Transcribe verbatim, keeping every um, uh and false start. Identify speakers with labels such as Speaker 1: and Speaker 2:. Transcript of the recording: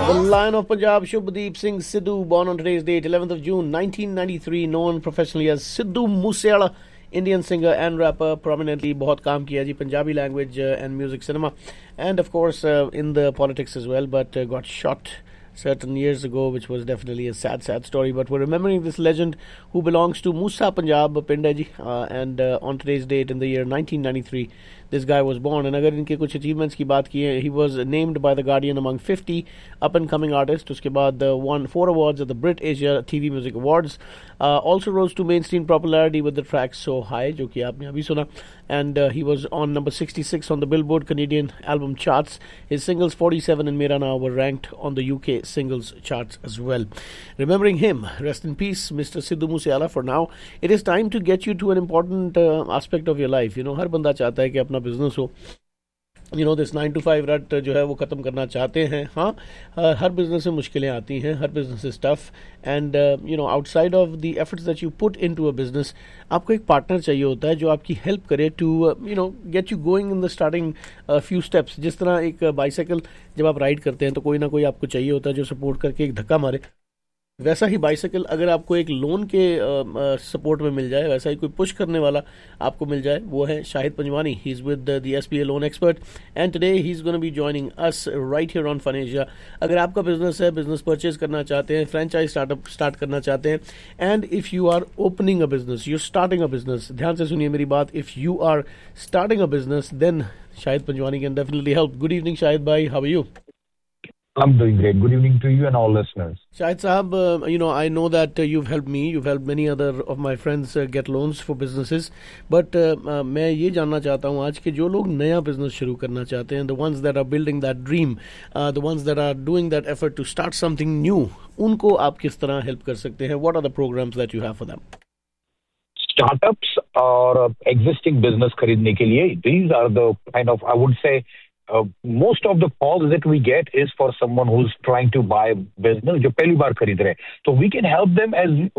Speaker 1: The Lion of Punjab, Shubhadeep Singh Sidhu, born on today's date, eleventh of June, nineteen ninety-three, known professionally as Sidhu Moosewala, Indian singer and rapper, prominently बहुत काम किया जी Punjabi language uh, and music cinema, and of course uh, in the politics as well, but uh, got shot certain years ago, which was definitely a sad, sad story. But we're remembering this legend who belongs to Musa Punjab Pindaji, uh, and uh, on today's date in the year nineteen ninety-three, this guy was born. And अगर इनके कुछ achievements की बात की है, he was named by the Guardian among fifty up and coming artists. उसके बाद uh, won four awards at the Brit Asia T V Music Awards. Uh, also rose to mainstream popularity with the track So High, जो कि आपने अभी सुना. And uh, he was on number sixty-six on the Billboard Canadian album charts. His singles forty-seven and Mera Na were ranked on the U K singles charts as well. Remembering him, rest in peace, Mister Sidhu Moosewala. For now, it is time to get you to an important uh, aspect of your life. You know, हर बंदा चाहता है कि अपना business हो. You know, this nine to five रट जो है वो ख़त्म करना चाहते हैं. हाँ, हर बिजनेस में मुश्किलें आती हैं, हर business is tough, and you know outside of the efforts that you put into a business, आपको एक पार्टनर चाहिए होता है जो आपकी हेल्प करे to you know get you going in the starting few steps. जिस तरह एक बाइसाइकिल जब आप राइड करते हैं तो कोई ना कोई आपको चाहिए होता है जो सपोर्ट करके एक धक्का मारे. वैसा ही बाइसाइकिल अगर आपको एक लोन के सपोर्ट में मिल जाए, वैसा ही कोई पुश करने वाला आपको मिल जाए, वो है Shahid Panjwani. He is with the SBI loan expert, and today he is gonna be joining us right here on fun Asia. अगर आपका बिजनेस है, बिजनेस परचेज करना चाहते हैं, फ्रेंचाइज स्टार्टअप स्टार्ट करना चाहते हैं, and if you are opening a business, you starting a business, ध्यान से सुनिए मेरी बात, if you are starting a business then Shahid Panjwani can definitely help. Good evening Shahid भाई, how are you?
Speaker 2: I'm doing great. Good evening to you and all listeners.
Speaker 1: Shahid Sahab, uh, you know, I know that uh, you've helped me, you've helped many other of my friends uh, get loans for businesses, but uh, uh, मैं ये जानना चाहता हूँ आज के जो लोग नया बिजनेस शुरू करना चाहते हैं, the ones that are building that dream, uh, the ones that are doing that effort to start something new, उनको आप किस तरह help कर सकते हैं? What are the programs that you have for them?
Speaker 2: Startups और existing business खरीदने के लिए, these are the kind of, I would say, Uh, most of the calls that we get is for someone who's trying to buy business, जो पहली बार खरीद रहे हैं. So we can help them as